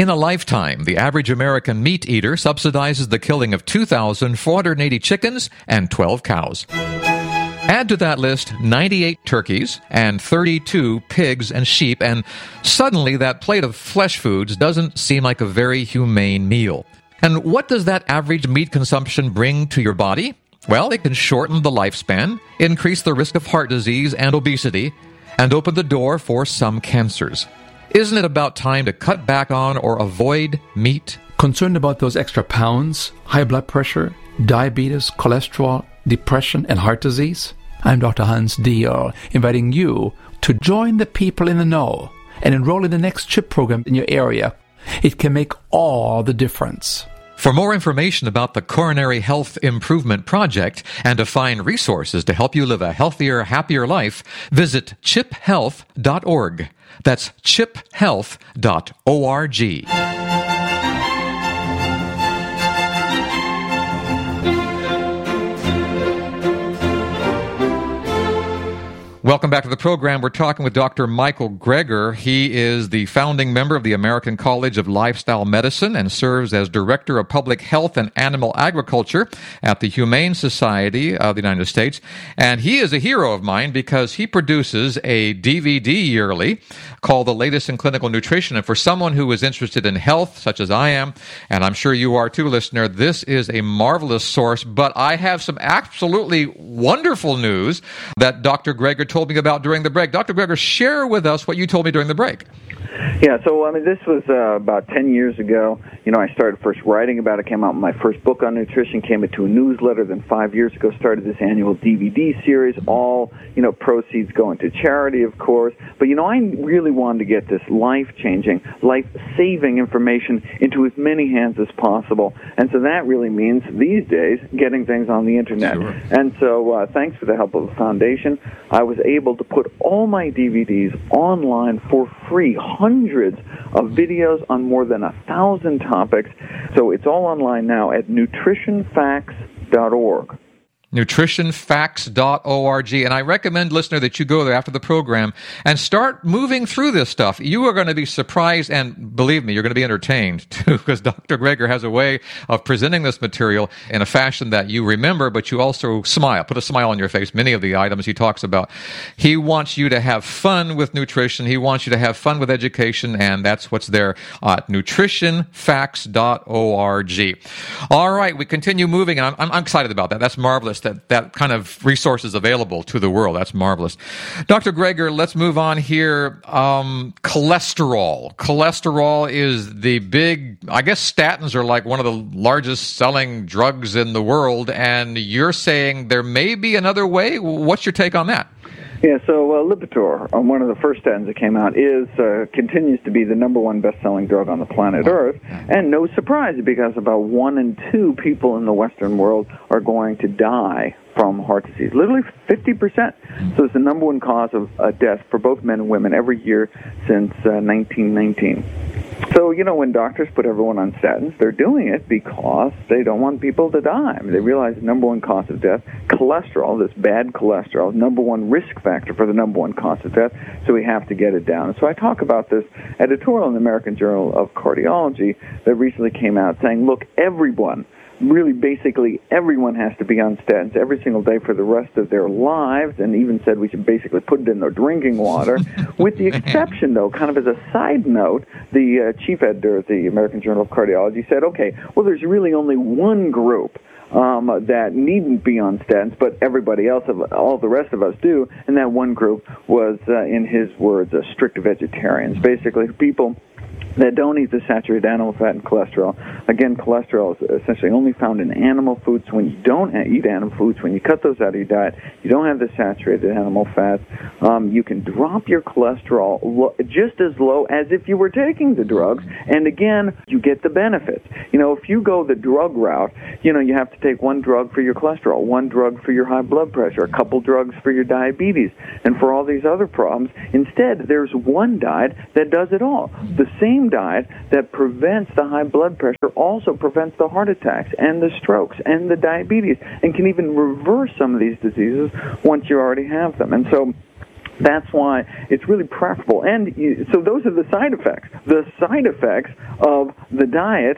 In a lifetime, the average American meat eater subsidizes the killing of 2,480 chickens and 12 cows. Add to that list 98 turkeys and 32 pigs and sheep, and suddenly that plate of flesh foods doesn't seem like a very humane meal. And what does that average meat consumption bring to your body? Well, it can shorten the lifespan, increase the risk of heart disease and obesity, and open the door for some cancers. Isn't it about time to cut back on or avoid meat? Concerned about those extra pounds, high blood pressure, diabetes, cholesterol, depression, and heart disease? I'm Dr. Hans Diehl, inviting you to join the people in the know and enroll in the next CHIP program in your area. It can make all the difference. For more information about the Coronary Health Improvement Project and to find resources to help you live a healthier, happier life, visit chiphealth.org. That's chiphealth.org. Welcome back to the program. We're talking with Dr. Michael Greger. He is the founding member of the American College of Lifestyle Medicine and serves as Director of Public Health and Animal Agriculture at the Humane Society of the United States. And he is a hero of mine because he produces a DVD yearly called The Latest in Clinical Nutrition. And for someone who is interested in health, such as I am, and I'm sure you are too, listener, this is a marvelous source. But I have some absolutely wonderful news that Dr. Greger told me about during the break. Dr. Greger, share with us what you told me during the break. Yeah, so this was about 10 years ago. I started first writing about it, came out with my first book on nutrition, came into a newsletter, then 5 years ago started this annual DVD series, all, proceeds going to charity, of course. But, I really wanted to get this life-changing, life-saving information into as many hands as possible. And so that really means, these days, getting things on the Internet. Sure. And so thanks for the help of the foundation, I was able to put all my DVDs online for free, hundreds of videos on more than 1,000 topics. So it's all online now at nutritionfacts.org. nutritionfacts.org. And I recommend, listener, that you go there after the program and start moving through this stuff. You are going to be surprised, and believe me, you're going to be entertained, too, because Dr. Greger has a way of presenting this material in a fashion that you remember, but you also smile. Put a smile on your face. Many of the items he talks about. He wants you to have fun with nutrition. He wants you to have fun with education, and that's what's there at nutritionfacts.org. All right, we continue moving, and I'm excited about that. That's marvelous. That kind of resources available to the world. That's marvelous. Dr. Greger, let's move on here. Cholesterol. Cholesterol is the big, I guess statins are like one of the largest selling drugs in the world, and you're saying there may be another way. What's your take on that? Yeah, so Lipitor, one of the first statins that came out, continues to be the number one best-selling drug on the planet Earth. And no surprise, because about 1 in 2 people in the Western world are going to die from heart disease. Literally 50%. So it's the number one cause of death for both men and women every year since 1919. So, when doctors put everyone on statins, they're doing it because they don't want people to die. They realize the number one cause of death, cholesterol, this bad cholesterol, number one risk factor for the number one cause of death, so we have to get it down. And so I talk about this editorial in the American Journal of Cardiology that recently came out saying, look, everyone, really basically everyone has to be on statins every single day for the rest of their lives, and even said we should basically put it in their drinking water, with the exception, though, kind of as a side note, the chief editor of the American Journal of Cardiology said, okay, well, there's really only one group that needn't be on statins, but everybody else, all the rest of us do, and that one group was, in his words, strict vegetarians, basically people that don't eat the saturated animal fat and cholesterol. Again, cholesterol is essentially only found in animal foods. When you don't eat animal foods, when you cut those out of your diet, you don't have the saturated animal fats. You can drop your cholesterol just as low as if you were taking the drugs, and again, you get the benefits. If you go the drug route, you have to take one drug for your cholesterol, one drug for your high blood pressure, a couple drugs for your diabetes, and for all these other problems. Instead, there's one diet that does it all. The same diet that prevents the high blood pressure also prevents the heart attacks and the strokes and the diabetes, and can even reverse some of these diseases once you already have them. And so That's why it's really preferable. And so those are the side effects. The side effects of the diet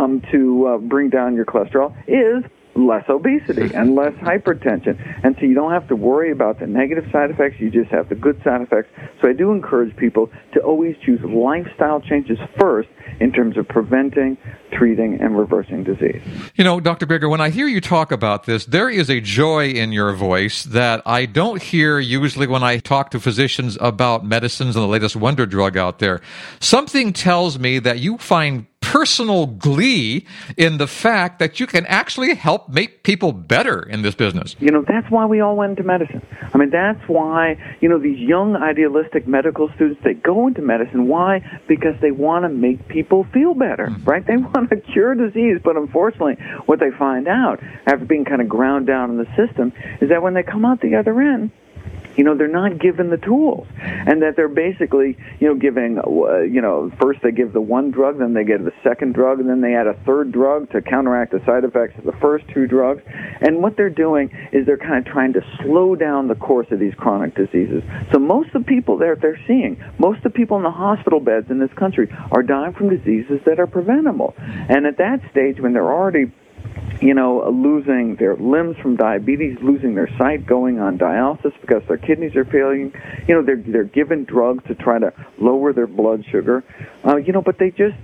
to bring down your cholesterol is less obesity and less hypertension. And so you don't have to worry about the negative side effects. You just have the good side effects. So I do encourage people to always choose lifestyle changes first in terms of preventing, treating, and reversing disease. You know, Dr. Greger, when I hear you talk about this, there is a joy in your voice that I don't hear usually when I talk to physicians about medicines and the latest wonder drug out there. Something tells me that you find personal glee in the fact that you can actually help make people better in this business. You know, that's why we all went into medicine. I mean, that's why, you know, these young idealistic medical students, they go into medicine. Why? Because they want to make people feel better, right? They want to cure disease, but unfortunately, what they find out after being kind of ground down in the system is that when they come out the other end, you know, they're not given the tools, and that they're basically, you know, giving, you know, first they give the one drug, then they give the second drug, and then they add a third drug to counteract the side effects of the first two drugs. And what they're doing is they're kind of trying to slow down the course of these chronic diseases. So most of the people they're seeing, most of the people in the hospital beds in this country are dying from diseases that are preventable. And at that stage, when they're already, you know, losing their limbs from diabetes, losing their sight, going on dialysis because their kidneys are failing. You know, they're given drugs to try to lower their blood sugar. You know, but they just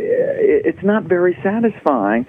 it's not very satisfying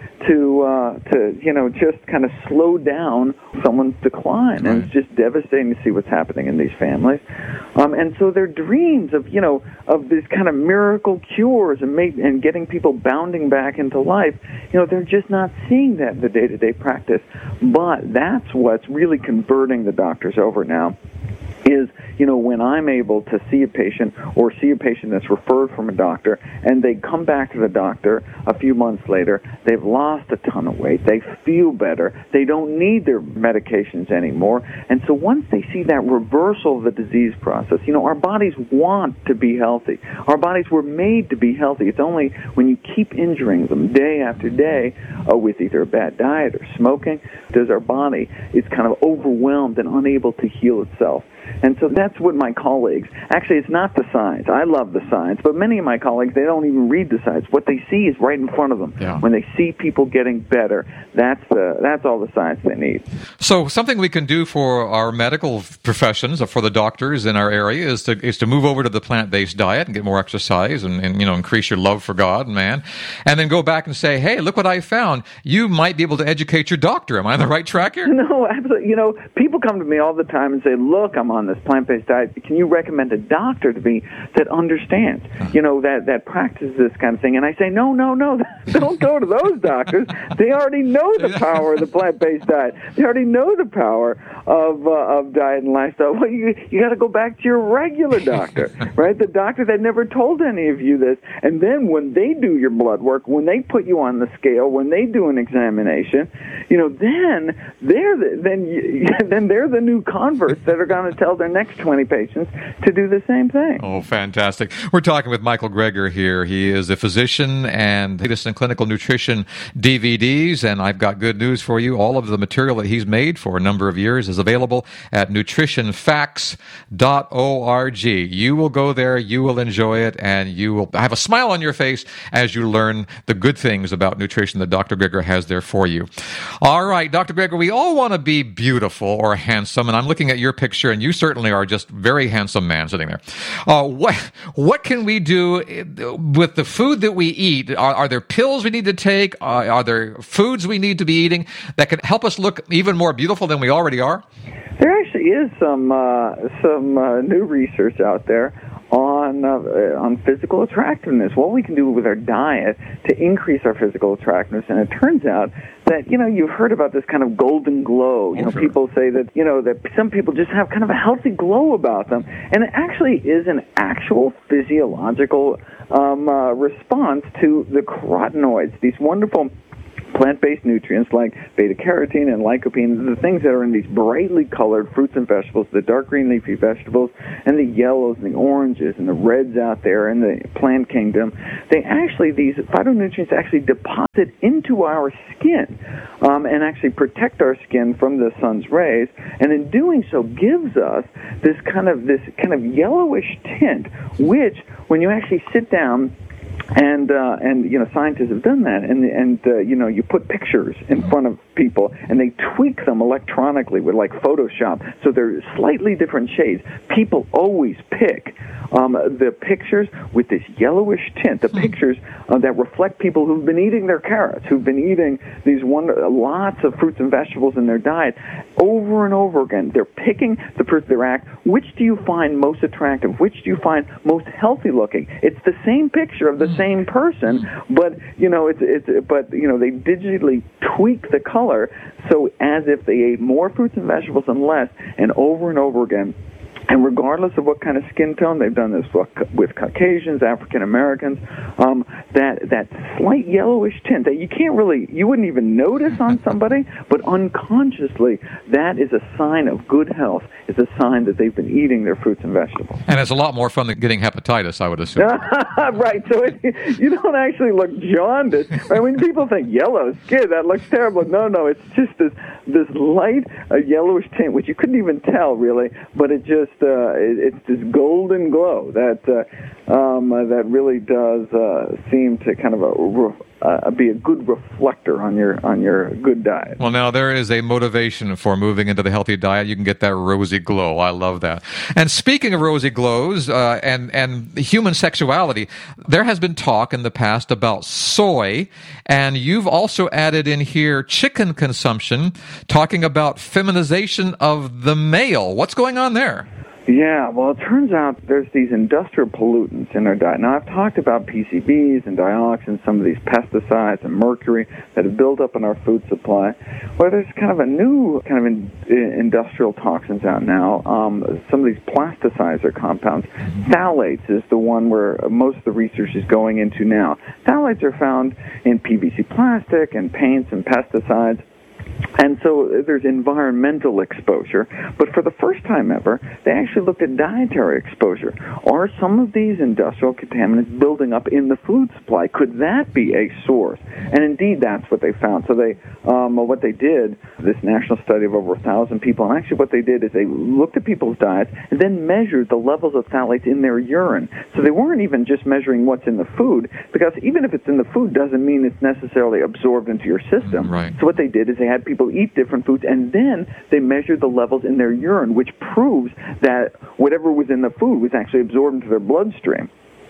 to you know, just kind of slow down someone's decline, and it's just devastating to see what's happening in these families. And so their dreams of, you know, of these kind of miracle cures and getting people bounding back into life, you know, they're just not seeing that in the day-to-day practice. But that's what's really converting the doctors over now. Is, you know, when I'm able to see a patient or see a patient that's referred from a doctor and they come back to the doctor a few months later, they've lost a ton of weight, they feel better, they don't need their medications anymore. And so once they see that reversal of the disease process, you know, our bodies want to be healthy. Our bodies were made to be healthy. It's only when you keep injuring them day after day with either a bad diet or smoking, does our body is kind of overwhelmed and unable to heal itself. And so that's what my colleagues, actually it's not the science. I love the science, but many of my colleagues, they don't even read the science. What they see is right in front of them. Yeah. When they see people getting better, that's all the science they need. So something we can do for our medical professions, or for the doctors in our area, is to move over to the plant-based diet and get more exercise and you know, increase your love for God and man, and then go back and say, hey, look what I found. You might be able to educate your doctor. Am I on the right track here? No, absolutely. You know, people come to me all the time and say, look, I'm on this plant-based diet. Can you recommend a doctor to me that understands, you know, that practices this kind of thing? And I say, no, don't go to those doctors. They already know the power of the plant-based diet. They already know the power of diet and lifestyle. Well, you got to go back to your regular doctor, right? The doctor that never told any of you this. And then when they do your blood work, when they put you on the scale, when they do an examination, you know, then they're the new converts that are going to tell their next 20 patients to do the same thing. Oh, fantastic. We're talking with Michael Greger here. He is a physician and latest in clinical nutrition DVDs, and I've got good news for you. All of the material that he's made for a number of years is available at nutritionfacts.org. You will go there, you will enjoy it, and you will have a smile on your face as you learn the good things about nutrition that Dr. Greger has there for you. All right, Dr. Greger, we all want to be beautiful or handsome, and I'm looking at your picture, and you certainly are just very handsome man sitting there. What can we do with the food that we eat? Are there pills we need to take? Are there foods we need to be eating that can help us look even more beautiful than we already are? There actually is some new research out there on physical attractiveness, what we can do with our diet to increase our physical attractiveness. And it turns out that, you know, you've heard about this kind of golden glow. You know, people say that, you know, that some people just have kind of a healthy glow about them. And it actually is an actual physiological response to the carotenoids, these wonderful plant-based nutrients like beta-carotene and lycopene, the things that are in these brightly colored fruits and vegetables, the dark green leafy vegetables, and the yellows and the oranges and the reds out there in the plant kingdom, these phytonutrients actually deposit into our skin and actually protect our skin from the sun's rays, and in doing so gives us this kind of yellowish tint, which when you actually sit down and scientists have done that, and you put pictures in front of people and they tweak them electronically with like Photoshop, so they're slightly different shades. People always pick the pictures with this yellowish tint, the pictures that reflect people who've been eating their carrots, who've been eating these lots of fruits and vegetables in their diet over and over again. They're picking the person they're which do you find most attractive? Which do you find most healthy looking? It's the same picture of the same person, but they digitally tweak the color so as if they ate more fruits and vegetables and less, and over again. And regardless of what kind of skin tone, they've done this with Caucasians, African Americans, that slight yellowish tint that you wouldn't even notice on somebody, but unconsciously, that is a sign of good health. It's a sign that they've been eating their fruits and vegetables. And it's a lot more fun than getting hepatitis, I would assume. Right, so you don't actually look jaundiced. Right? When people think yellow skin, that looks terrible. No, it's just this light yellowish tint, which you couldn't even tell, really, but it's this golden glow that really does seem to kind of be a good reflector on your good diet. Well, now there is a motivation for moving into the healthy diet. You can get that rosy glow. I love that. And speaking of rosy glows and human sexuality, there has been talk in the past about soy, and you've also added in here chicken consumption, talking about feminization of the male. What's going on there? Yeah, well, it turns out there's these industrial pollutants in our diet. Now, I've talked about PCBs and dioxins, some of these pesticides and mercury that have built up in our food supply. Well, there's kind of a new industrial toxins out now. Some of these plasticizer compounds. Phthalates is the one where most of the research is going into now. Phthalates are found in PVC plastic and paints and pesticides. And so there's environmental exposure, but for the first time ever, they actually looked at dietary exposure. Are some of these industrial contaminants building up in the food supply? Could that be a source? And indeed, that's what they found. So what they did, this national study of over 1,000 people, and actually what they did is they looked at people's diets and then measured the levels of phthalates in their urine. So they weren't even just measuring what's in the food, because even if it's in the food doesn't mean it's necessarily absorbed into your system. Right. So what they did is they had people eat different foods, and then they measured the levels in their urine, which proves that whatever was in the food was actually absorbed into their bloodstream.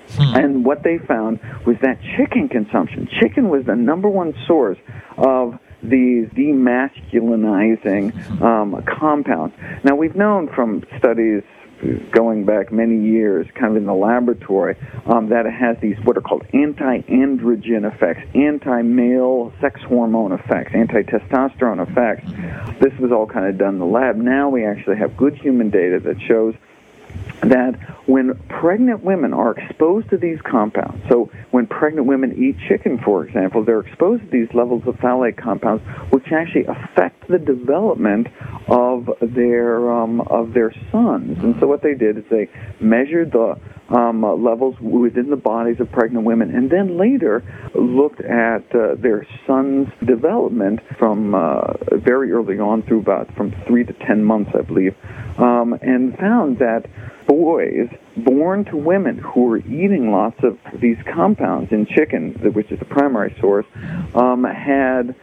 And what they found was that chicken consumption. Chicken was the number one source of these demasculinizing compounds. Now, we've known from studies going back many years, kind of in the laboratory, that it has these what are called anti-androgen effects, anti-male sex hormone effects, anti-testosterone effects. This was all kind of done in the lab. Now we actually have good human data that shows that when pregnant women are exposed to these compounds, so when pregnant women eat chicken, for example, they're exposed to these levels of phthalate compounds, which actually affect the development of their sons. And so what they did is they measured the levels within the bodies of pregnant women, and then later looked at their sons' development from very early on through about from 3 to 10 months, I believe, and found that boys born to women who were eating lots of these compounds in chicken, which is the primary source, had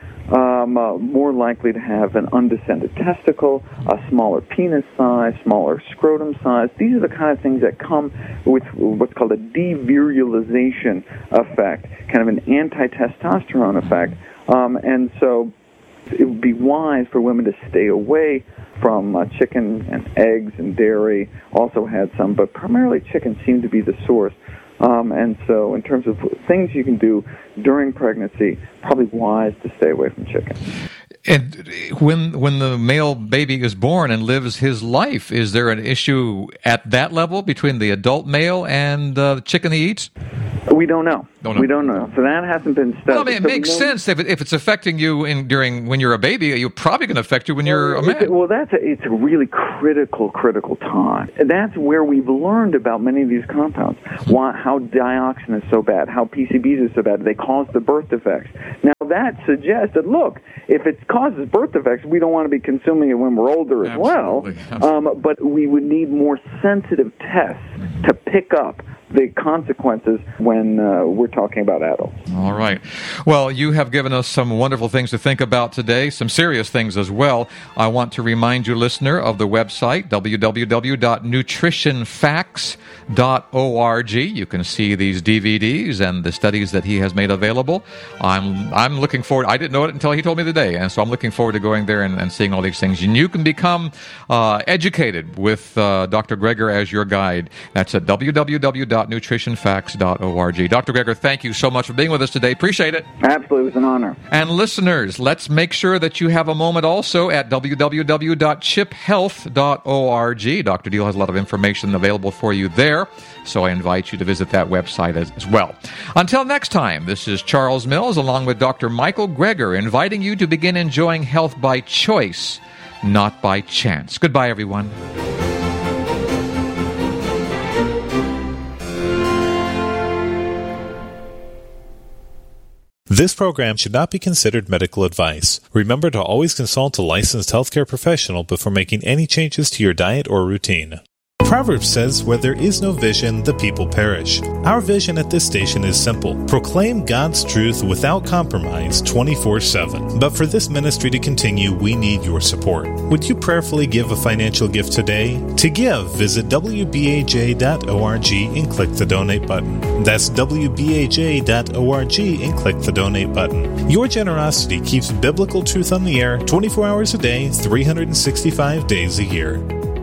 more likely to have an undescended testicle, a smaller penis size, smaller scrotum size. These are the kind of things that come with what's called a devirilization effect, kind of an anti-testosterone effect. And so it would be wise for women to stay away from chicken and eggs and dairy. Also had some, but primarily chicken seemed to be the source. And so in terms of things you can do during pregnancy, probably wise to stay away from chicken. And when the male baby is born and lives his life, is there an issue at that level between the adult male and the chicken he eats? We don't know. We don't know. So that hasn't been studied. Well, I mean, it makes sense if it's affecting you when you're a baby. You're probably going to affect you when you're a man. It's a really critical time. And that's where we've learned about many of these compounds. How dioxin is so bad, how PCBs are so bad. They cause the birth defects. Now, that suggests that, look, if it causes birth defects, we don't want to be consuming it when we're older as well. But we would need more sensitive tests to pick up the consequences when we're talking about adults. All right. Well, you have given us some wonderful things to think about today, some serious things as well. I want to remind you, listener, of the website, www.nutritionfacts.org. You can see these DVDs and the studies that he has made available. I'm looking forward. I didn't know it until he told me today, and so I'm looking forward to going there and seeing all these things. And you can become educated with Dr. Greger as your guide. That's at www.nutritionfacts.org. Dr. Greger, thank you so much for being with us today. Appreciate it. Absolutely. It was an honor. And listeners, let's make sure that you have a moment also at www.chiphealth.org. Dr. Deal has a lot of information available for you there, so I invite you to visit that website as well. Until next time, this is Charles Mills along with Dr. Michael Greger inviting you to begin enjoying health by choice, not by chance. Goodbye, everyone. This program should not be considered medical advice. Remember to always consult a licensed healthcare professional before making any changes to your diet or routine. Proverbs says, where there is no vision, the people perish. Our vision at this station is simple. Proclaim God's truth without compromise 24/7. But for this ministry to continue, we need your support. Would you prayerfully give a financial gift today? To give, visit wbaj.org and click the donate button. That's wbaj.org and click the donate button. Your generosity keeps biblical truth on the air 24 hours a day, 365 days a year.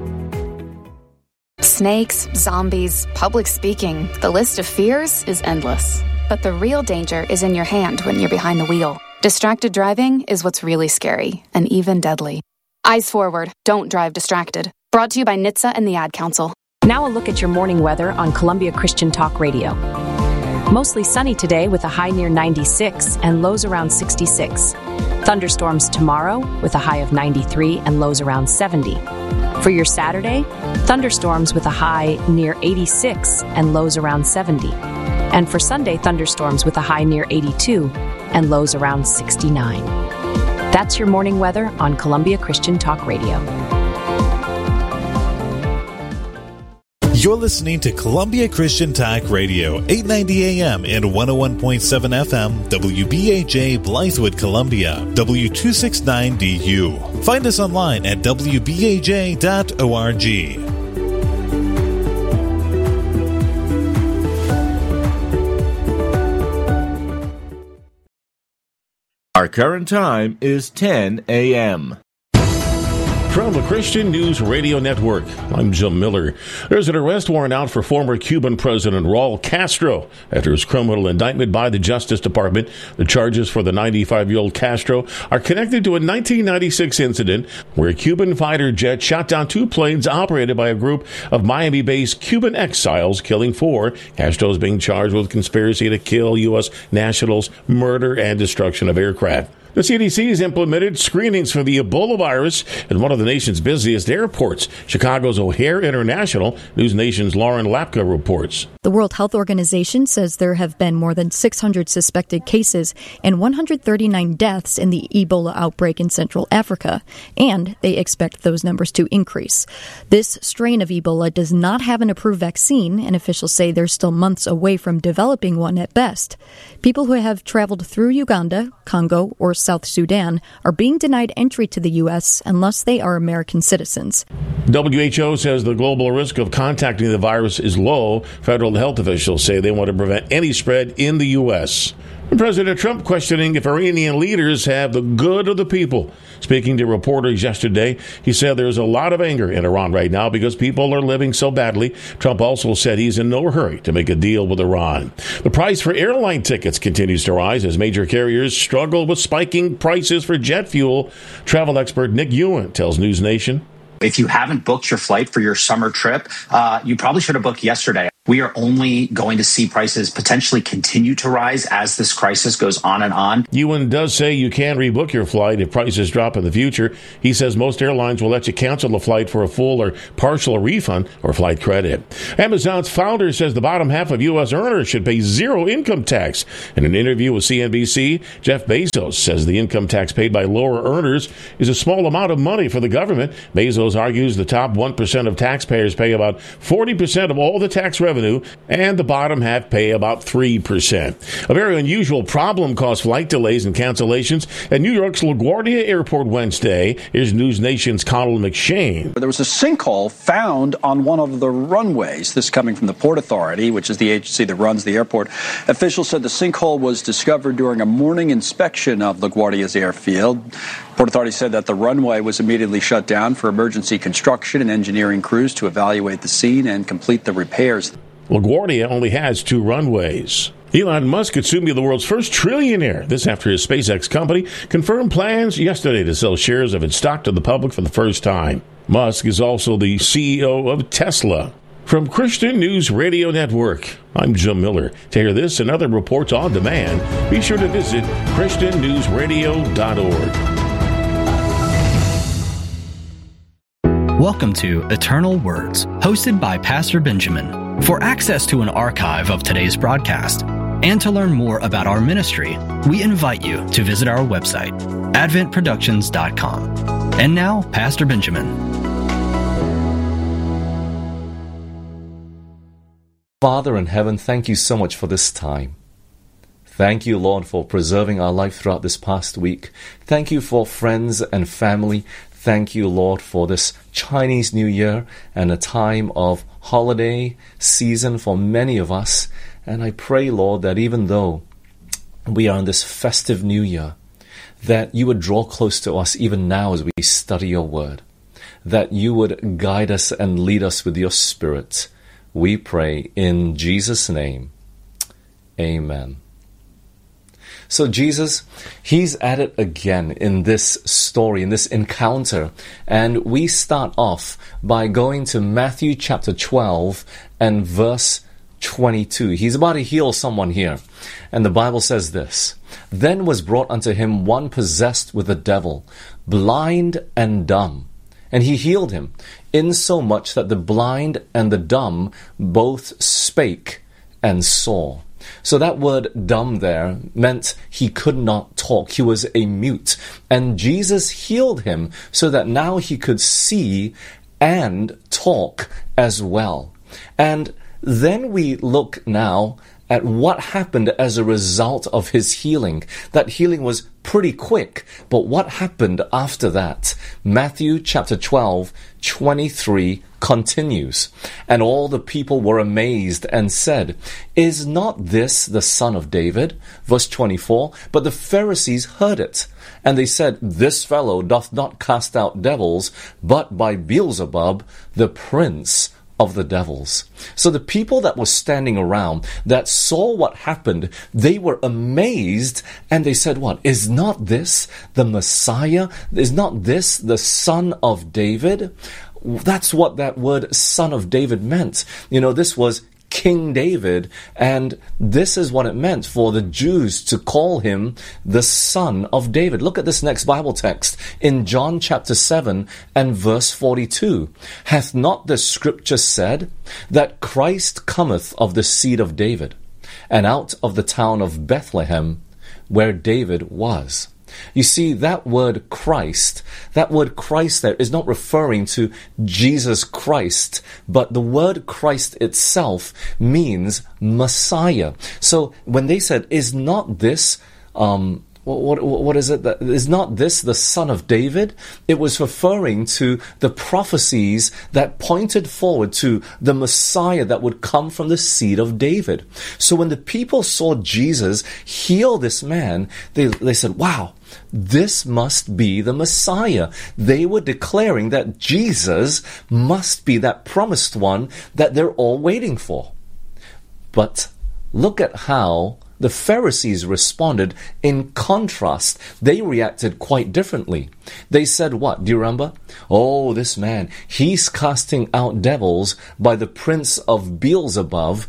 Snakes, zombies, public speaking. The list of fears is endless. But the real danger is in your hand when you're behind the wheel. Distracted driving is what's really scary and even deadly. Eyes forward. Don't drive distracted. Brought to you by NHTSA and the Ad Council. Now a look at your morning weather on Columbia Christian Talk Radio. Mostly sunny today with a high near 96 and lows around 66. Thunderstorms tomorrow with a high of 93 and lows around 70. For your Saturday, thunderstorms with a high near 86 and lows around 70. And for Sunday, thunderstorms with a high near 82 and lows around 69. That's your morning weather on Columbia Christian Talk Radio. You're listening to Columbia Christian Talk Radio, 890 AM and 101.7 FM, WBAJ Blythewood, Columbia, W269DU. Find us online at WBAJ.org. Our current time is 10 a.m. From the Christian News Radio Network, I'm Jim Miller. There's an arrest warrant out for former Cuban President Raul Castro after his criminal indictment by the Justice Department. The charges for the 95-year-old Castro are connected to a 1996 incident where a Cuban fighter jet shot down two planes operated by a group of Miami-based Cuban exiles, killing 4. Castro is being charged with conspiracy to kill U.S. nationals, murder, and destruction of aircraft. The CDC has implemented screenings for the Ebola virus at one of the nation's busiest airports, Chicago's O'Hare International. News Nation's Lauren Lapka reports. The World Health Organization says there have been more than 600 suspected cases and 139 deaths in the Ebola outbreak in Central Africa, and they expect those numbers to increase. This strain of Ebola does not have an approved vaccine, and officials say they're still months away from developing one at best. People who have traveled through Uganda, Congo, or South Sudan are being denied entry to the U.S. unless they are American citizens. WHO says the global risk of contacting the virus is low. Federal health officials say they want to prevent any spread in the U.S. President Trump questioning if Iranian leaders have the good of the people. Speaking to reporters yesterday, he said there's a lot of anger in Iran right now because people are living so badly. Trump also said he's in no hurry to make a deal with Iran. The price for airline tickets continues to rise as major carriers struggle with spiking prices for jet fuel. Travel expert Nick Ewan tells News Nation. If you haven't booked your flight for your summer trip, you probably should have booked yesterday. We are only going to see prices potentially continue to rise as this crisis goes on and on. Ewan does say you can rebook your flight if prices drop in the future. He says most airlines will let you cancel the flight for a full or partial refund or flight credit. Amazon's founder says the bottom half of U.S. earners should pay zero income tax. In an interview with CNBC, Jeff Bezos says the income tax paid by lower earners is a small amount of money for the government. Bezos argues the top 1% of taxpayers pay about 40% of all the tax revenue, and the bottom half pay about 3%. A very unusual problem caused flight delays and cancellations at New York's LaGuardia Airport Wednesday. Here's News Nation's Connell McShane. There was a sinkhole found on one of the runways. This coming from the Port Authority, which is the agency that runs the airport. Officials said the sinkhole was discovered during a morning inspection of LaGuardia's airfield. Port Authority said that the runway was immediately shut down for emergency construction and engineering crews to evaluate the scene and complete the repairs. LaGuardia only has 2 runways. Elon Musk could soon be the world's first trillionaire. This after his SpaceX company confirmed plans yesterday to sell shares of its stock to the public for the first time. Musk is also the CEO of Tesla. From Christian News Radio Network, I'm Jim Miller. To hear this and other reports on demand, be sure to visit ChristianNewsRadio.org. Welcome to Eternal Words, hosted by Pastor Benjamin. For access to an archive of today's broadcast and to learn more about our ministry, we invite you to visit our website, adventproductions.com. And now, Pastor Benjamin. Father in heaven, thank you so much for this time. Thank you, Lord, for preserving our life throughout this past week. Thank you for friends and family. Thank you, Lord, for this Chinese New Year and a time of holiday season for many of us. And I pray, Lord, that even though we are in this festive New Year, that you would draw close to us even now as we study your word, that you would guide us and lead us with your Spirit. We pray in Jesus' name. Amen. So Jesus, he's at it again in this story, in this encounter. And we start off by going to Matthew chapter 12 and verse 22. He's about to heal someone here. And the Bible says this: Then was brought unto him one possessed with a devil, blind and dumb. And he healed him, insomuch that the blind and the dumb both spake and saw. So that word dumb there meant he could not talk. He was a mute. And Jesus healed him so that now he could see and talk as well. And then we look now at what happened as a result of his healing. That healing was pretty quick, but what happened after that? Matthew chapter 12, 23 continues. And all the people were amazed and said, Is not this the son of David? Verse 24, but the Pharisees heard it. And they said, This fellow doth not cast out devils, but by Beelzebub, the prince of the devils. So the people that were standing around that saw what happened, they were amazed, and they said, what? Is not this the Messiah? Is not this the son of David? That's what that word son of David meant. You know, this was King David, and this is what it meant for the Jews to call him the son of David. Look at this next Bible text in John chapter 7 and verse 42. Hath not the scripture said that Christ cometh of the seed of David, and out of the town of Bethlehem, where David was? You see, that word Christ there is not referring to Jesus Christ, but the word Christ itself means Messiah. So when they said, is not this, what is it? Is not this the son of David? It was referring to the prophecies that pointed forward to the Messiah that would come from the seed of David. So when the people saw Jesus heal this man, they said, wow, this must be the Messiah. They were declaring that Jesus must be that promised one that they're all waiting for. But look at how the Pharisees responded in contrast. They reacted quite differently. They said what? Do you remember? Oh, this man, he's casting out devils by the prince of Beelzebub,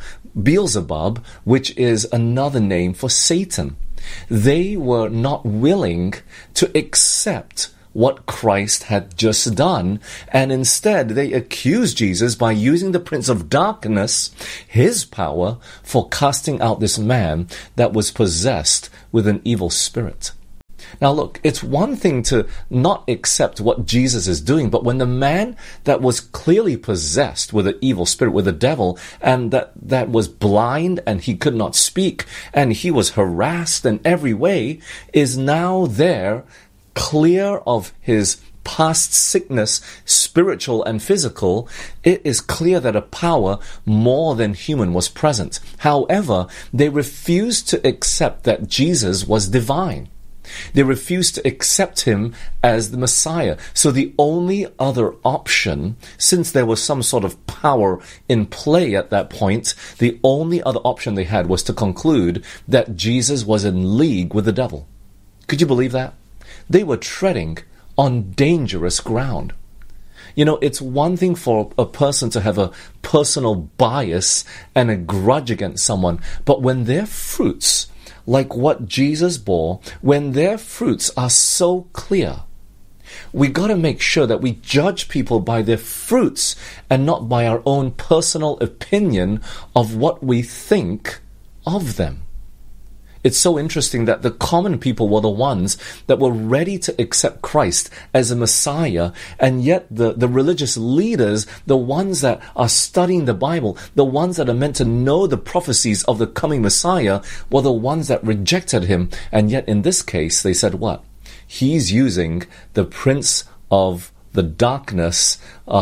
which is another name for Satan. They were not willing to accept what Christ had just done, and instead they accused Jesus by using the prince of darkness, his power, for casting out this man that was possessed with an evil spirit. Now look, it's one thing to not accept what Jesus is doing, but when the man that was clearly possessed with an evil spirit, with the devil, and that was blind and he could not speak, and he was harassed in every way, is now there, clear of his past sickness, spiritual and physical, it is clear that a power more than human was present. However, they refused to accept that Jesus was divine. They refused to accept him as the Messiah. So the only other option, since there was some sort of power in play at that point, the only other option they had was to conclude that Jesus was in league with the devil. Could you believe that? They were treading on dangerous ground. You know, it's one thing for a person to have a personal bias and a grudge against someone, but when their fruits, like what Jesus bore, when their fruits are so clear, we got to make sure that we judge people by their fruits and not by our own personal opinion of what we think of them. It's so interesting that the common people were the ones that were ready to accept Christ as a Messiah, and yet the religious leaders, the ones that are studying the Bible, the ones that are meant to know the prophecies of the coming Messiah, were the ones that rejected him. And yet in this case, they said what? He's using the prince of the darkness,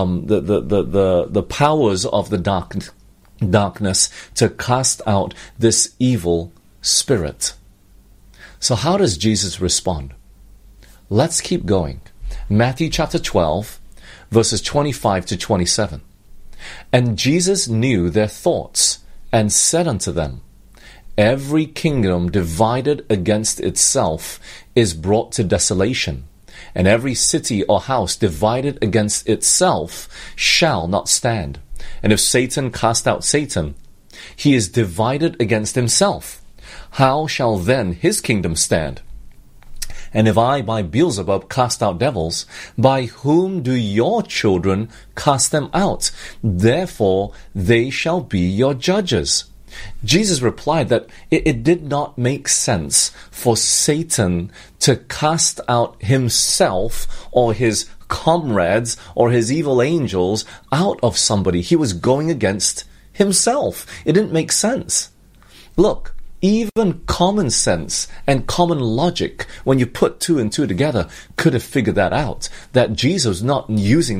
the powers of the darkness to cast out this evil spirit. So how does Jesus respond? Let's keep going. Matthew chapter 12, verses 25 to 27. And Jesus knew their thoughts, and said unto them, Every kingdom divided against itself is brought to desolation, and every city or house divided against itself shall not stand. And if Satan cast out Satan, he is divided against himself. How shall then his kingdom stand? And if I by Beelzebub cast out devils, by whom do your children cast them out? Therefore they shall be your judges. Jesus replied that it did not make sense for Satan to cast out himself or his comrades or his evil angels out of somebody. He was going against himself. It didn't make sense. Look, even common sense and common logic, when you put two and two together, could have figured that out. That Jesus was not using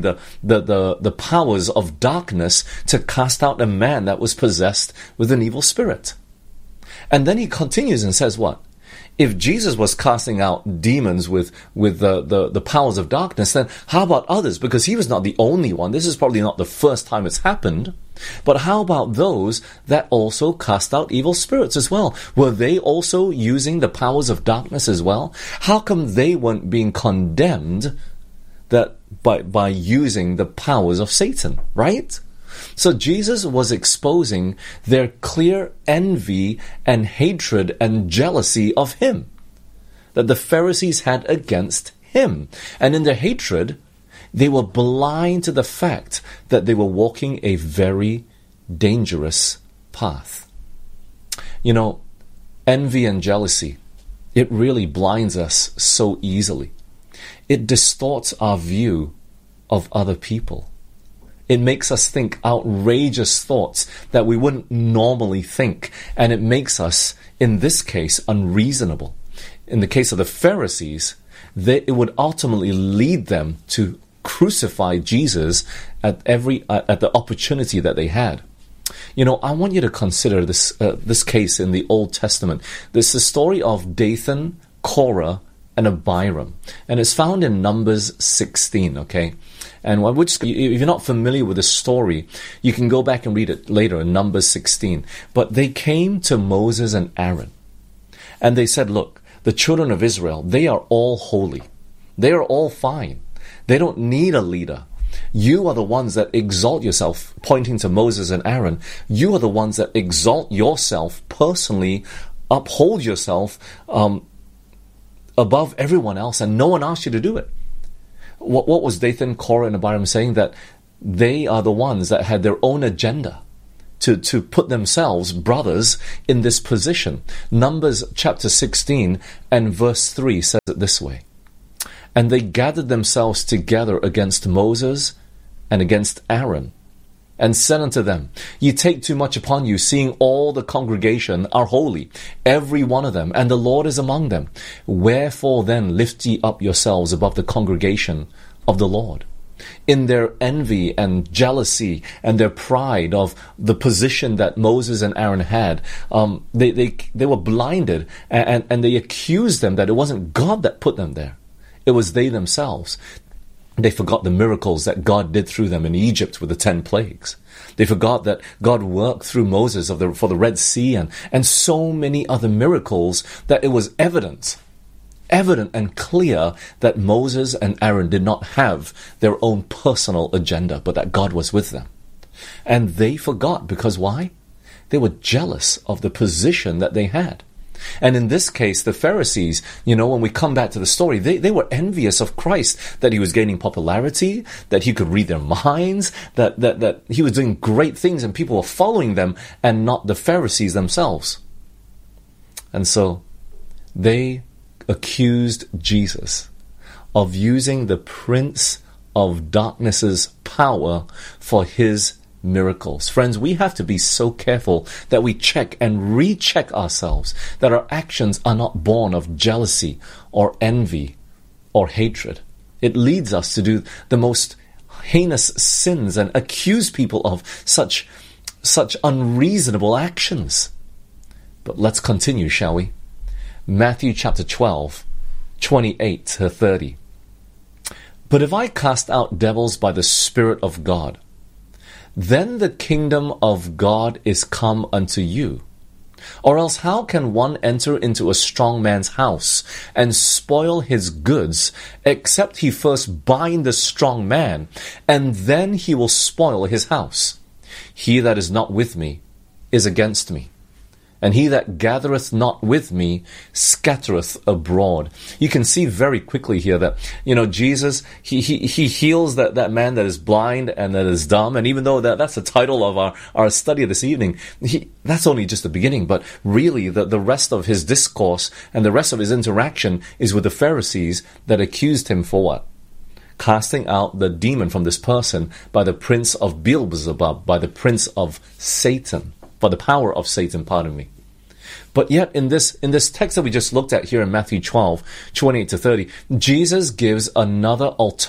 the powers of darkness to cast out a man that was possessed with an evil spirit. And then he continues and says what? If Jesus was casting out demons with the powers of darkness, then how about others? Because he was not the only one. This is probably not the first time it's happened. But how about those that also cast out evil spirits as well? Were they also using the powers of darkness as well? How come they weren't being condemned that by using the powers of Satan, right? So Jesus was exposing their clear envy and hatred and jealousy of him that the Pharisees had against him. And in their hatred, they were blind to the fact that they were walking a very dangerous path. You know, envy and jealousy, it really blinds us so easily. It distorts our view of other people. It makes us think outrageous thoughts that we wouldn't normally think, and it makes us, in this case, unreasonable. In the case of the Pharisees, it would ultimately lead them to crucify Jesus at the opportunity that they had. You know, I want you to consider this case in the Old Testament. This is the story of Dathan, Korah, and Abiram, and it's found in Numbers 16. Okay, and if you're not familiar with the story, you can go back and read it later in Numbers 16. But they came to Moses and Aaron, And they said, look, the children of Israel, they are all holy. They are all fine. They don't need a leader. You are the ones that exalt yourself, pointing to Moses and Aaron. You are the ones that exalt yourself personally, uphold yourself above everyone else, and no one asked you to do it. What was Dathan, Korah, and Abiram saying? That they are the ones that had their own agenda to put themselves, brothers, in this position. Numbers chapter 16 and verse 3 says it this way. And they gathered themselves together against Moses and against Aaron, and said unto them, Ye take too much upon you, seeing all the congregation are holy, every one of them, and the Lord is among them. Wherefore then lift ye up yourselves above the congregation of the Lord? In their envy and jealousy and their pride of the position that Moses and Aaron had, they were blinded, and they accused them that it wasn't God that put them there. It was they themselves. They forgot the miracles that God did through them in Egypt with the 10 plagues. They forgot that God worked through Moses for the Red Sea and so many other miracles, that it was evident and clear that Moses and Aaron did not have their own personal agenda, but that God was with them. And they forgot, because why? They were jealous of the position that they had. And in this case, the Pharisees, when we come back to the story, they were envious of Christ, that he was gaining popularity, that he could read their minds, that he was doing great things and people were following them, and not the Pharisees themselves. And so they accused Jesus of using the Prince of Darkness's power for his miracles. Friends, we have to be so careful that we check and recheck ourselves, that our actions are not born of jealousy or envy or hatred. It leads us to do the most heinous sins and accuse people of such unreasonable actions. But let's continue, shall we? Matthew chapter 12, 28 to 30. But if I cast out devils by the Spirit of God, then the kingdom of God is come unto you. Or else how can one enter into a strong man's house and spoil his goods, except he first bind the strong man, and then he will spoil his house? He that is not with me is against me, and he that gathereth not with me scattereth abroad. You can see very quickly here that, Jesus, he heals that man that is blind and that is dumb. And even though that's the title of our study this evening, that's only just the beginning. But really, the rest of his discourse and the rest of his interaction is with the Pharisees that accused him for what? Casting out the demon from this person by the prince of Beelzebub, by the prince of Satan, by the power of Satan, pardon me. But yet in this text that we just looked at here in Matthew 12, 28 to 30, Jesus gives another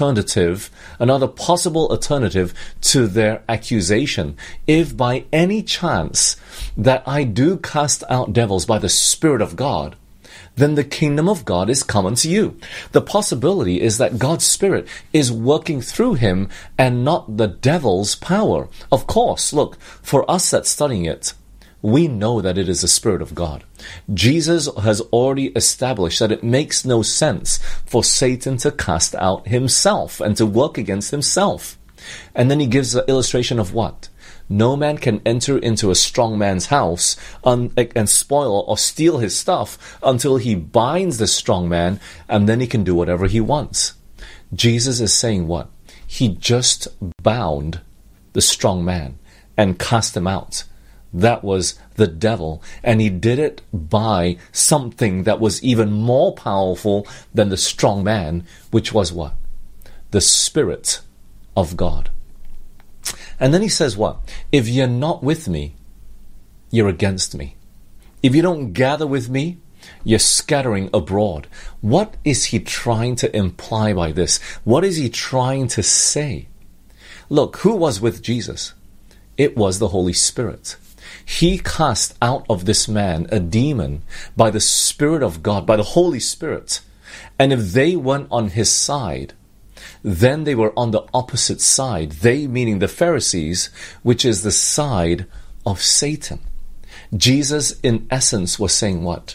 possible alternative to their accusation. If by any chance that I do cast out devils by the Spirit of God, then the kingdom of God is come unto you. The possibility is that God's Spirit is working through him and not the devil's power. Of course, look, for us that's studying it, we know that it is the Spirit of God. Jesus has already established that it makes no sense for Satan to cast out himself and to work against himself. And then he gives the illustration of what? No man can enter into a strong man's house and spoil or steal his stuff until he binds the strong man, and then he can do whatever he wants. Jesus is saying what? He just bound the strong man and cast him out. That was the devil, and he did it by something that was even more powerful than the strong man, which was what? The Spirit of God. And then he says what? If you're not with me, you're against me. If you don't gather with me, you're scattering abroad. What is he trying to imply by this? What is he trying to say? Look, who was with Jesus? It was the Holy Spirit. He cast out of this man a demon by the Spirit of God, by the Holy Spirit. And if they weren't on his side, then they were on the opposite side. They, meaning the Pharisees, which is the side of Satan. Jesus, in essence, was saying what?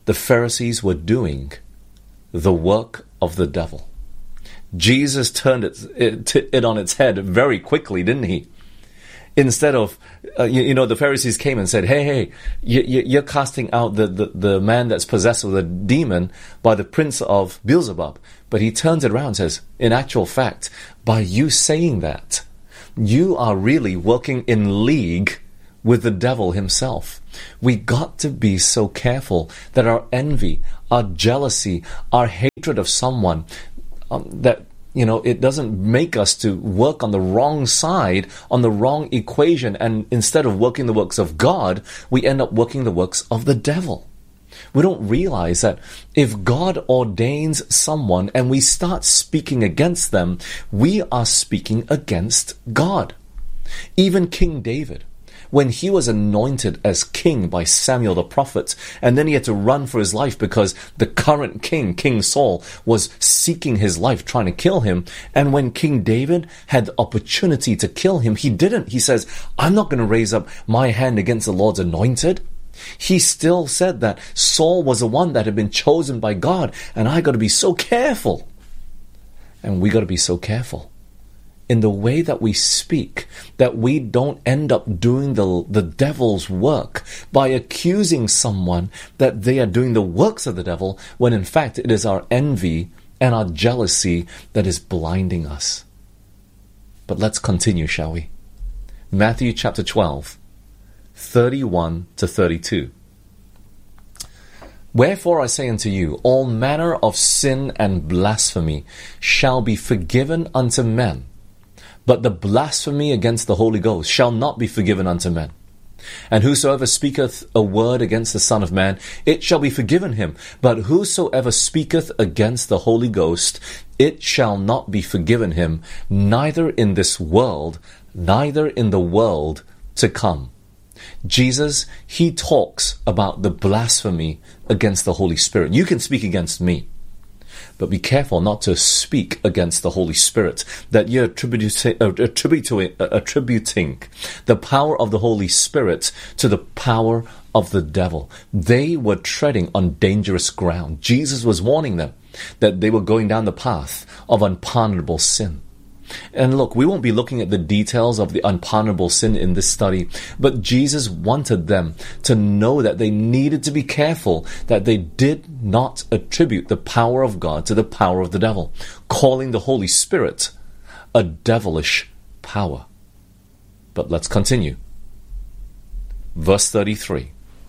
the Pharisees were doing the work of the devil. Jesus turned it on its head very quickly, didn't he? Instead of, the Pharisees came and said, hey, you're casting out the man that's possessed with a demon by the prince of Beelzebub. But he turns it around and says, in actual fact, by you saying that, you are really working in league with the devil himself. We got to be so careful that our envy, our jealousy, our hatred of someone, it doesn't make us to work on the wrong side, on the wrong equation, and instead of working the works of God, we end up working the works of the devil. We don't realize that if God ordains someone and we start speaking against them, we are speaking against God. Even King David, when he was anointed as king by Samuel the prophet, and then he had to run for his life because the current king, King Saul, was seeking his life, trying to kill him. And when King David had the opportunity to kill him, he didn't. He says, I'm not going to raise up my hand against the Lord's anointed. He still said that Saul was the one that had been chosen by God, and I got to be so careful. And we got to be so careful in the way that we speak, that we don't end up doing the devil's work by accusing someone that they are doing the works of the devil, when in fact it is our envy and our jealousy that is blinding us. But let's continue, shall we? Matthew chapter 12, 31 to 32. Wherefore I say unto you, all manner of sin and blasphemy shall be forgiven unto men, but the blasphemy against the Holy Ghost shall not be forgiven unto men. And whosoever speaketh a word against the Son of Man, it shall be forgiven him. But whosoever speaketh against the Holy Ghost, it shall not be forgiven him, neither in this world, neither in the world to come. Jesus, he talks about the blasphemy against the Holy Spirit. You can speak against me, but be careful not to speak against the Holy Spirit, that you're attributing the power of the Holy Spirit to the power of the devil. They were treading on dangerous ground. Jesus was warning them that they were going down the path of unpardonable sin. And look, we won't be looking at the details of the unpardonable sin in this study, but Jesus wanted them to know that they needed to be careful that they did not attribute the power of God to the power of the devil, calling the Holy Spirit a devilish power. But let's continue. Verse 33.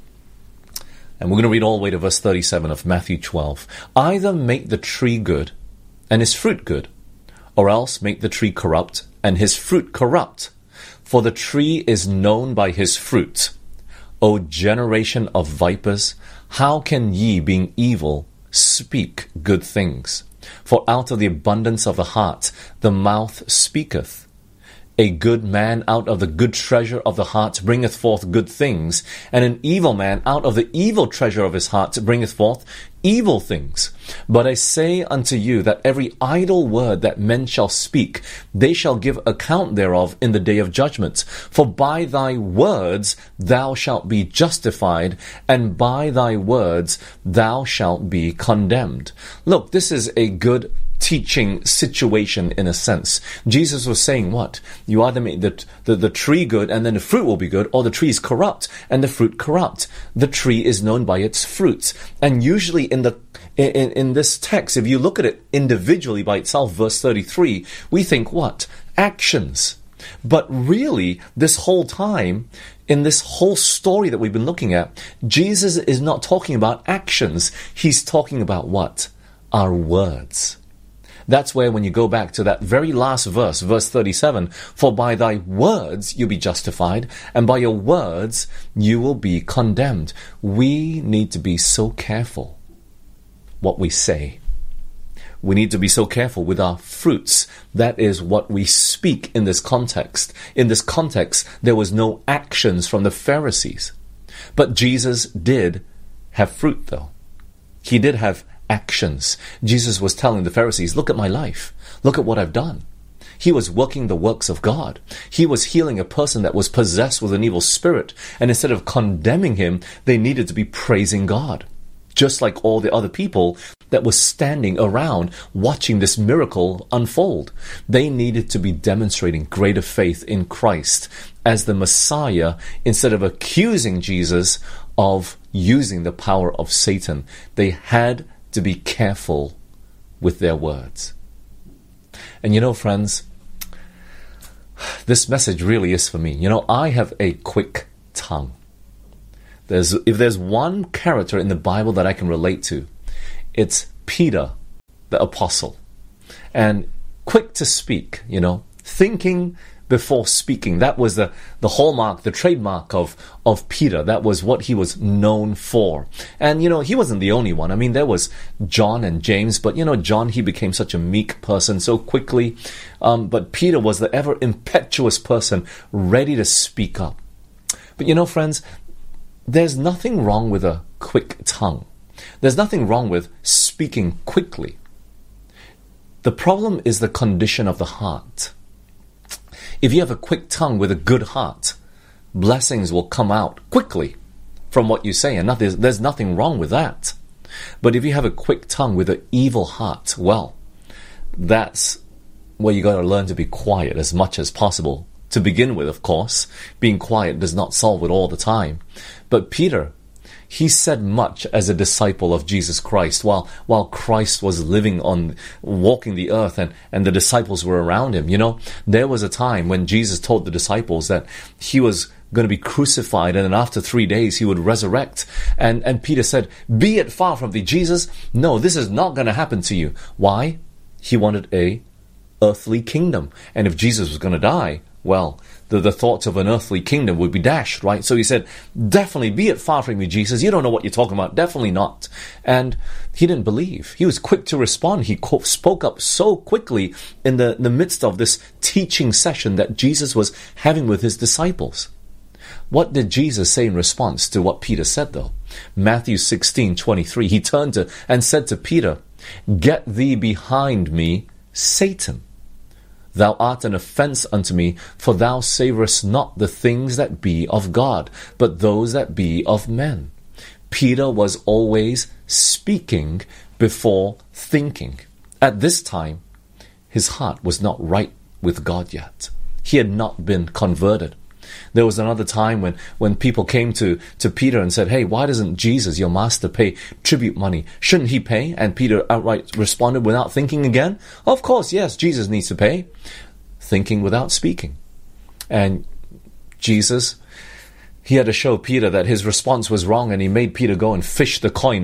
And we're going to read all the way to verse 37 of Matthew 12. Either make the tree good and his fruit good, or else make the tree corrupt, and his fruit corrupt. For the tree is known by his fruit. O generation of vipers, how can ye, being evil, speak good things? For out of the abundance of the heart the mouth speaketh. A good man out of the good treasure of the heart bringeth forth good things, and an evil man out of the evil treasure of his heart bringeth forth evil things. But I say unto you that every idle word that men shall speak, they shall give account thereof in the day of judgment. For by thy words thou shalt be justified, and by thy words thou shalt be condemned. Look, this is a good teaching situation in a sense. Jesus was saying what? You either make the tree good and then the fruit will be good, or the tree is corrupt and the fruit corrupt. The tree is known by its fruits. And usually in this text, if you look at it individually by itself, verse 33, we think what? Actions. But really, this whole time, in this whole story that we've been looking at, Jesus is not talking about actions. He's talking about what? Our words. That's where when you go back to that very last verse, verse 37, for by thy words you'll be justified, and by your words you will be condemned. We need to be so careful what we say. We need to be so careful with our fruits. That is what we speak in this context. In this context, there was no actions from the Pharisees. But Jesus did have fruit, though. He did have actions. Jesus was telling the Pharisees, look at my life. Look at what I've done. He was working the works of God. He was healing a person that was possessed with an evil spirit. And instead of condemning him, they needed to be praising God. just like all the other people that were standing around watching this miracle unfold. They needed to be demonstrating greater faith in Christ as the Messiah instead of accusing Jesus of using the power of Satan. They had to be careful with their words. And you know, friends, this message really is for me. You know, I have a quick tongue. If there's one character in the Bible that I can relate to, it's Peter, the apostle. And quick to speak, you know, thinking before speaking. That was the hallmark, the trademark of Peter. That was what he was known for. And, you know, he wasn't the only one. I mean, there was John and James, but, you know, John, he became such a meek person so quickly. But Peter was the ever impetuous person, ready to speak up. But, you know, friends, there's nothing wrong with a quick tongue. There's nothing wrong with speaking quickly. The problem is the condition of the heart. If you have a quick tongue with a good heart, blessings will come out quickly from what you say, and there's nothing wrong with that. But if you have a quick tongue with an evil heart, well, that's where you got to learn to be quiet as much as possible. To begin with, of course, being quiet does not solve it all the time. But Peter, he said much as a disciple of Jesus Christ while Christ was walking the earth and the disciples were around him. You know, there was a time when Jesus told the disciples that he was going to be crucified and then after 3 days he would resurrect. And Peter said, "Be it far from thee, Jesus. No, this is not going to happen to you." Why? He wanted a earthly kingdom. And if Jesus was going to die, well, the thoughts of an earthly kingdom would be dashed, right? So he said, definitely be it far from you, Jesus. You don't know what you're talking about. Definitely not. And he didn't believe. He was quick to respond. He spoke up so quickly in the midst of this teaching session that Jesus was having with his disciples. What did Jesus say in response to what Peter said, though? Matthew 16:23. He turned and said to Peter, "Get thee behind me, Satan. Thou art an offense unto me, for thou savorest not the things that be of God, but those that be of men." Peter was always speaking before thinking. At this time, his heart was not right with God yet. He had not been converted. There was another time when people came to Peter and said, "Hey, why doesn't Jesus, your master, pay tribute money? Shouldn't he pay?" And Peter outright responded without thinking again, "Of course, yes, Jesus needs to pay." Thinking without speaking. And Jesus, he had to show Peter that his response was wrong, and he made Peter go and fish the coin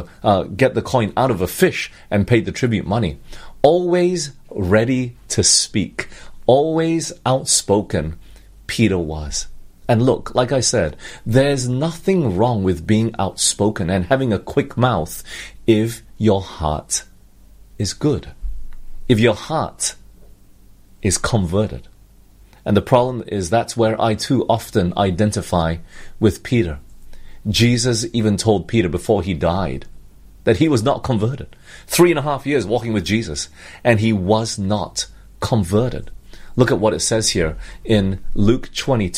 get the coin out of a fish and pay the tribute money. Always ready to speak. Always outspoken. Peter was. And look, like I said, there's nothing wrong with being outspoken and having a quick mouth if your heart is good. If your heart is converted. And the problem is that's where I too often identify with Peter. Jesus even told Peter before he died that he was not converted. 3.5 years walking with Jesus, and he was not converted. Look at what it says here in Luke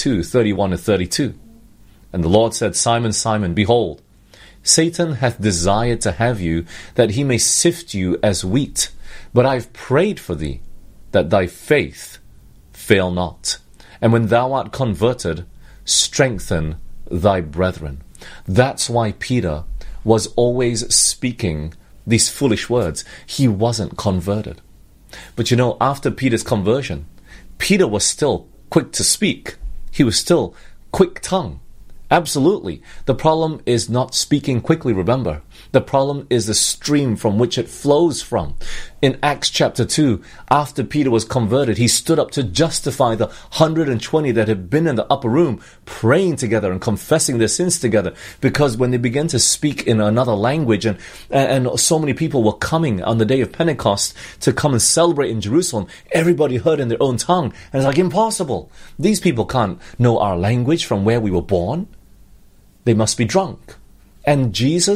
22:31-32. And the Lord said, "Simon, Simon, behold, Satan hath desired to have you, that he may sift you as wheat. But I have prayed for thee, that thy faith fail not. And when thou art converted, strengthen thy brethren." That's why Peter was always speaking these foolish words. He wasn't converted. But you know, after Peter's conversion, Peter was still quick to speak. He was still quick-tongued. Absolutely. The problem is not speaking quickly, remember. The problem is the stream from which it flows from. In Acts chapter 2, after Peter was converted, he stood up to justify the 120 that had been in the upper room, praying together and confessing their sins together. Because when they began to speak in another language, and so many people were coming on the day of Pentecost to come and celebrate in Jerusalem, everybody heard in their own tongue. And it's like, impossible. These people can't know our language from where we were born. They must be drunk. And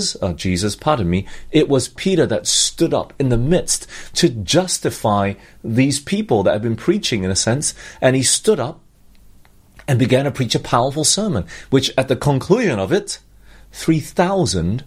it was Peter that stood up in the midst to justify these people that had been preaching, in a sense. And he stood up and began to preach a powerful sermon, which at the conclusion of it, 3,000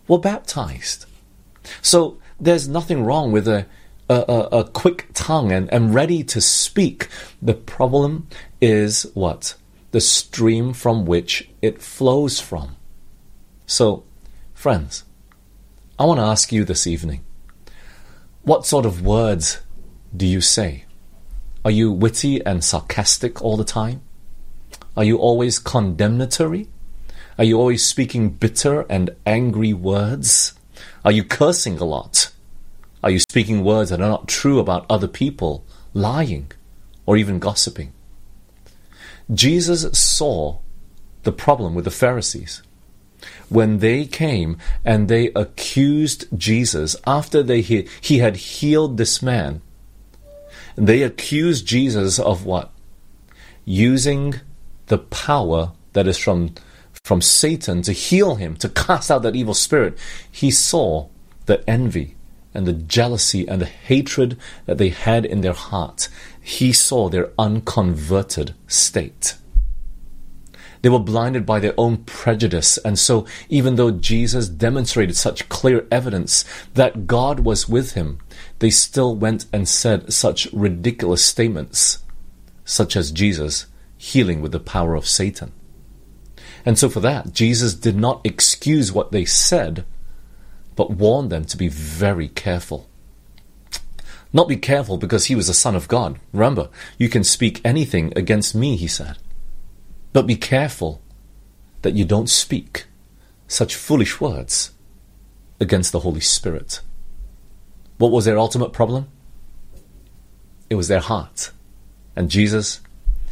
were baptized. So there's nothing wrong with a quick tongue and ready to speak. The problem is what? The stream from which it flows from. So, friends, I want to ask you this evening, what sort of words do you say? Are you witty and sarcastic all the time? Are you always condemnatory? Are you always speaking bitter and angry words? Are you cursing a lot? Are you speaking words that are not true about other people, lying, or even gossiping? Jesus saw the problem with the Pharisees. When they came and they accused Jesus after he had healed this man, they accused Jesus of what? Using the power that is from Satan to heal him, to cast out that evil spirit. He saw the envy and the jealousy and the hatred that they had in their heart. He saw their unconverted state. They were blinded by their own prejudice, and so even though Jesus demonstrated such clear evidence that God was with him, they still went and said such ridiculous statements, such as Jesus healing with the power of Satan. And so for that, Jesus did not excuse what they said, but warned them to be very careful. Not be careful because he was the Son of God. Remember, you can speak anything against me, he said. But be careful that you don't speak such foolish words against the Holy Spirit. What was their ultimate problem? It was their heart. And Jesus,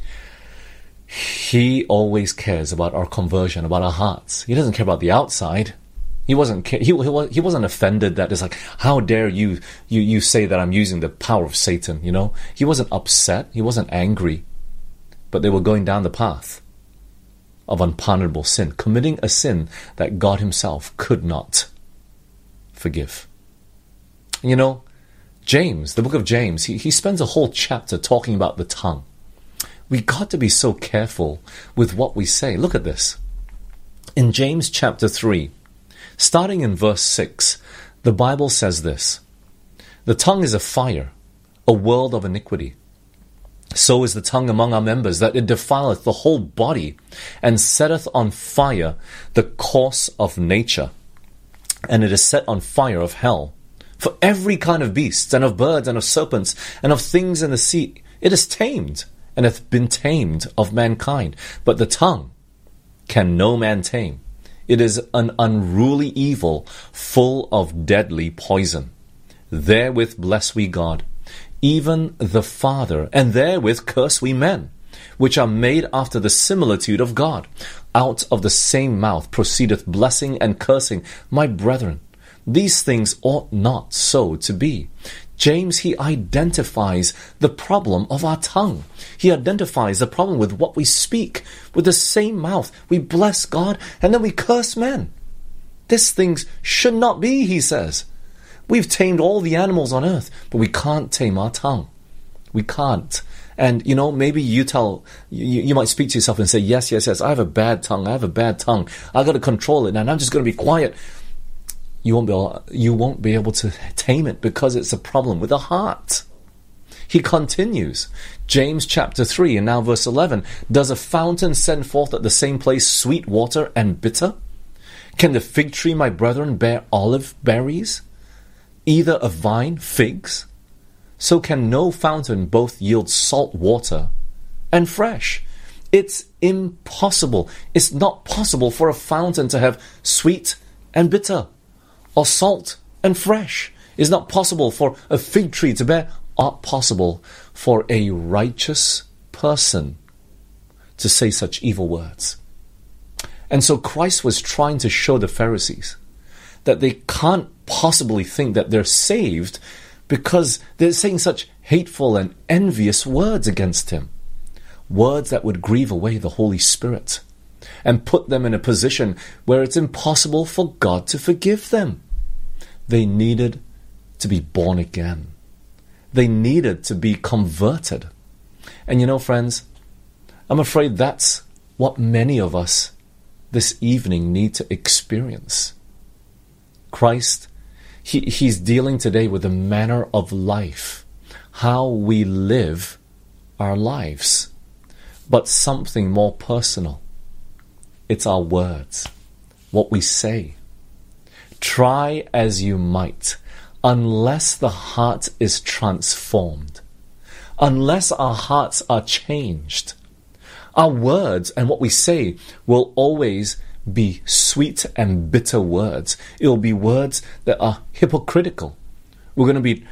he always cares about our conversion, about our hearts. He doesn't care about the outside. He wasn't offended that it's like, how dare you say that I'm using the power of Satan, you know? He wasn't upset. He wasn't angry. But they were going down the path of unpardonable sin, committing a sin that God himself could not forgive. You know, James, the book of James, he spends a whole chapter talking about the tongue. We got to be so careful with what we say. Look at this. In James chapter 3, starting in verse 6, the Bible says this: "The tongue is a fire, a world of iniquity. So is the tongue among our members, that it defileth the whole body, and setteth on fire the course of nature, and it is set on fire of hell. For every kind of beasts, and of birds, and of serpents, and of things in the sea, it is tamed, and hath been tamed of mankind. But the tongue can no man tame. It is an unruly evil, full of deadly poison. Therewith bless we God, even the Father, and therewith curse we men, which are made after the similitude of God. Out of the same mouth proceedeth blessing and cursing. My brethren, these things ought not so to be." James, he identifies the problem of our tongue. He identifies the problem with what we speak. With the same mouth, we bless God and then we curse men. These things should not be, he says. We've tamed all the animals on earth, but we can't tame our tongue. We can't. And, you know, maybe you might speak to yourself and say, yes, I have a bad tongue. I got to control it, and I'm just going to be quiet. You won't be able to tame it because it's a problem with the heart. He continues, James chapter 3 and now verse 11, "Does a fountain send forth at the same place sweet water and bitter? Can the fig tree, my brethren, bear olive berries? Either a vine figs? So can no fountain both yield salt water and fresh." It's impossible. It's not possible for a fountain to have sweet and bitter, or salt and fresh. It's not possible for a fig tree to bear. Not possible for a righteous person to say such evil words. And so Christ was trying to show the Pharisees that they can't possibly think that they're saved because they're saying such hateful and envious words against him. Words that would grieve away the Holy Spirit and put them in a position where it's impossible for God to forgive them. They needed to be born again. They needed to be converted. And you know, friends, I'm afraid that's what many of us this evening need to experience. Christ, He's dealing today with the manner of life, how we live our lives, but something more personal. It's our words, what we say. Try as you might, unless the heart is transformed, unless our hearts are changed, our words and what we say will always be sweet and bitter words. It will be words that are hypocritical. We're going to be